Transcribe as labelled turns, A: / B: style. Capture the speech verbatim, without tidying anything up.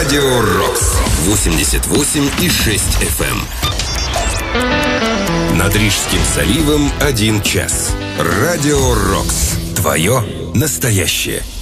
A: Радио Рокс. восемьдесят восемь и шесть эф эм. Над Рижским заливом один час. Радио Рокс. Твое настоящее.